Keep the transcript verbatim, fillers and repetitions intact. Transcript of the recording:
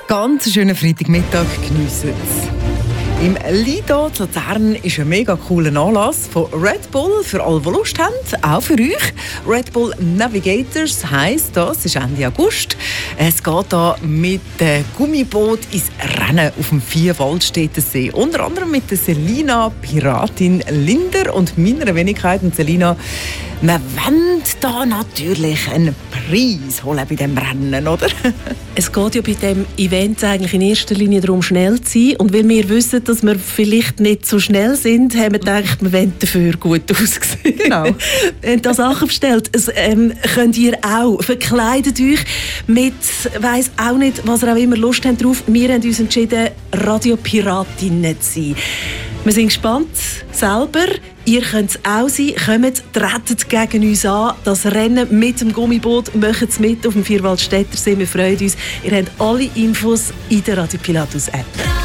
Ganz schönen Freitagmittag, geniessen es. Im Lido zu Luzern ist ein mega cooler Anlass von Red Bull für alle, die Lust haben, auch für euch. Red Bull Navigators heisst das, ist Ende August. Es geht hier mit dem Gummiboot ins Rennen auf dem Vierwaldstätter See. Unter anderem mit der Selina Piratin Linder und meiner Wenigkeit. Und Selina, wir wollen da natürlich einen Preis holen bei diesem Rennen, oder? Es geht ja bei diesem Event eigentlich in erster Linie darum, schnell zu sein. Und weil wir wissen, dass wir vielleicht nicht so schnell sind, haben wir gedacht, wir wollen dafür gut aussehen. Genau. Wir haben da Sachen bestellt. Es, ähm, könnt ihr auch. Verkleidet euch mit, weiss auch nicht, was ihr auch immer Lust habt drauf. Wir haben uns entschieden, Radiopiratinnen zu sein. Wir sind gespannt selber. Ihr könnt es auch sein. Kommt, tretet gegen uns an. Das Rennen mit dem Gummiboot, macht es mit auf dem Vierwaldstätter See. Wir freuen uns. Ihr habt alle Infos in der Radio Pilatus App.